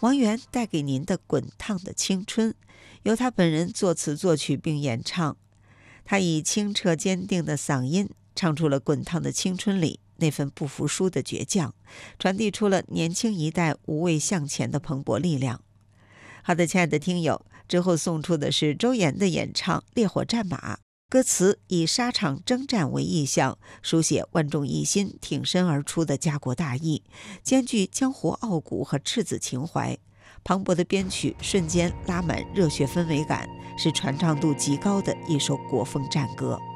王源带给您的滚烫的青春，由他本人作词作曲并演唱。他以清澈坚定的嗓音唱出了滚烫的青春里那份不服输的倔强，传递出了年轻一代无畏向前的蓬勃力量。好的，亲爱的听友，之后送出的是周岩的演唱《烈火战马》，歌词以沙场征战为意象，书写万众一心挺身而出的家国大义，兼具江湖傲骨和赤子情怀。磅礴的编曲瞬间拉满热血氛围感，是传唱度极高的一首国风战歌。